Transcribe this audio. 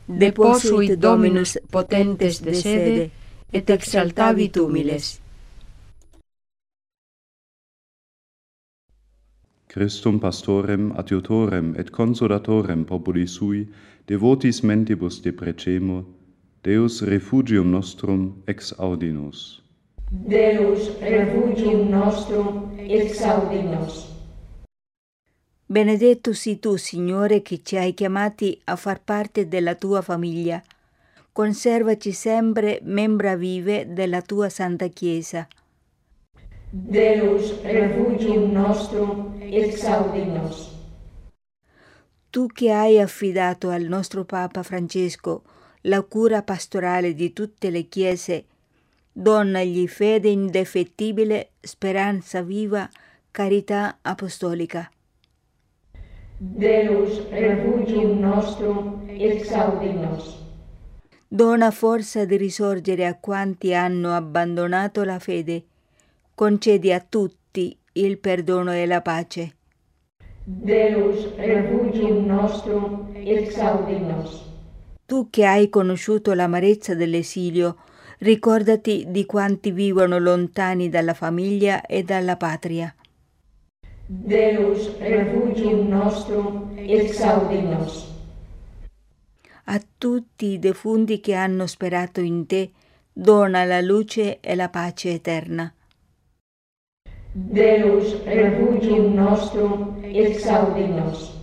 deposuit Dominus potentes de sede, et exaltavit humiles. Christum pastorem adiutorem et consolatorem populi sui, devotis mentibus deprecemo, Deus refugium nostrum exaudi nos. Deus refugium nostrum exaudi nos. Benedetto sii tu, Signore, che ci hai chiamati a far parte della tua famiglia. Conservaci sempre membra vive della tua Santa Chiesa. Deus refugium nostrum exaudi nos. Tu che hai affidato al nostro Papa Francesco la cura pastorale di tutte le chiese, donagli fede indefettibile, speranza viva, carità apostolica. Deus refugium nostrum exaudi nos. Dona forza di risorgere a quanti hanno abbandonato la fede. Concedi a tutti il perdono e la pace. Deus refugium nostrum exaudi nos. Tu che hai conosciuto l'amarezza dell'esilio, ricordati di quanti vivono lontani dalla famiglia e dalla patria. Deus refugium nostrum exaudi nos. A tutti i defunti che hanno sperato in te, dona la luce e la pace eterna. Deus refugium nostrum exaudi nos.